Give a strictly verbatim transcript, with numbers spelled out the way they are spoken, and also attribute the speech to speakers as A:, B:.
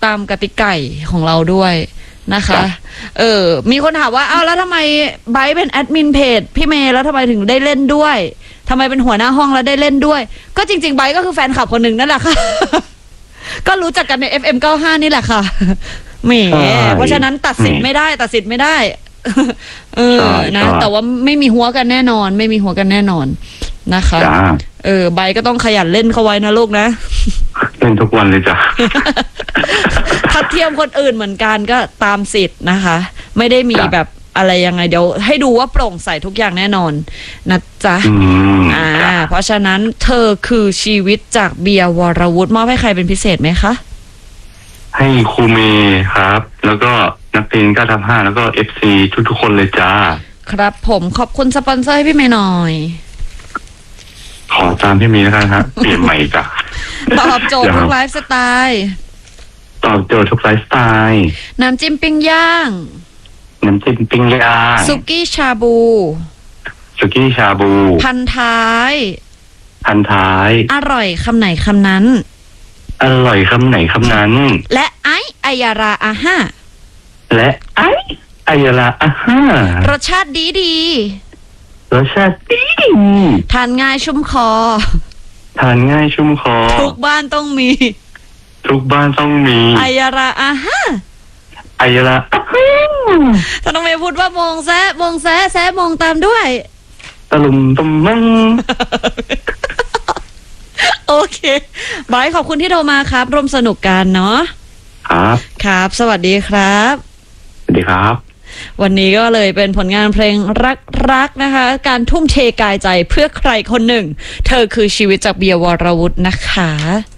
A: ตามกติกาของเราด้วยนะคะเออมีคนถามว่าอ้าวแล้วทำไมไบร์ทเป็นแอดมินเพจพี่เมย์แล้วทำไมถึงได้เล่นด้วยทำไมเป็นหัวหน้าห้องแล้วได้เล่นด้วยก็จริงๆไบร์ทก็คือแฟนคลับคนหนึ่งนั่นแหละค่ะ ก็รู้จักกันใน เอฟ เอ็ม เก้าสิบห้า นี่แหละค่ะแหมเพราะฉะนั้นตัดสินไม่ได้ตัดสินไม่ได้เออนะแต่ว่าไม่มีหัวกันแน่นอนไม่มีหัวกันแน่นอนนะคะเออไบร์ทก็ต้องขยันเล่นเข้าไว้นะลูกนะ
B: เล่นทุกวันเลยจ้ะ
A: ถ้าเทียมคนอื่นเหมือนกันก็ตามสิทธิ์นะคะไม่ได้มีแบบอะไรยังไงเดี๋ยวให้ดูว่าโปร่งใสทุกอย่างแน่นอนนะจ๊ะอ่าเพราะฉะนั้นเธอคือชีวิตจากเบียร์วรวุฒิมอบให้ใครเป็นพิเศษไหมคะ
B: ให้ครูเมย์ครับแล้วก็นักเรียนเก้าทับห้าแล้วก็เอฟซีทุกๆคนเลยจ้า
A: ครับผมขอบคุณสปอนเซอร์ให้พี่เมย์หน่อย
B: ขอตามพี่เมย์นะครับ เปลี่ยนใหม่จ้ะ
A: ตอบโจทย์ทุกไลฟ์สไตล์
B: ตอบโจทย์ทุกไลฟ์สไตล์
A: น้ำจิ้มปิ้งย่าง
B: น้ำจิ้มปิ้งย่าง
A: สุกี้ชาบู
B: สุกี้ชาบู
A: พันท้าย
B: พันท้าย
A: อร่อยคำไหนคำนั้น
B: อร่อยคำไหนคำนั้น
A: และไอไอยาราอาห้า
B: และไอไอยาราอาห้าร
A: สชาติดีดี
B: รสชาติดี
A: ทานง่ายชุ่มคอ
B: ทานง่ายชุ่มคอ
A: ทุกบ้านต้องมี
B: ทุกบ้านต้องมี
A: ไอยาราอาห้า
B: ไอยาราอาห้า
A: ถ้าน้องเมย์พูดว่ามองแซะมองแซะแซะมองตามด้วย
B: ตะลุมตุมมัง
A: โอเคบายขอบคุณที่โทรมาครับร่วมสนุกกันเนาะ
B: ครับ
A: ครับสวัสดีครับ
B: สวัสดีครับ
A: วันนี้ก็เลยเป็นผลงานเพลงรักๆนะคะการทุ่มเทกายใจเพื่อใครคนหนึ่งเธอคือชีวิตจากเบียร์วรวุฒินะคะ